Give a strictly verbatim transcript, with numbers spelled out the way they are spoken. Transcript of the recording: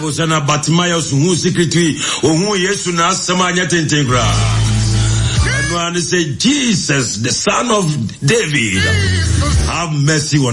Bible says na Bartimaeus who secretly who Yesu na asema anya tentengra. And one say Jesus, the son of David, have mercy on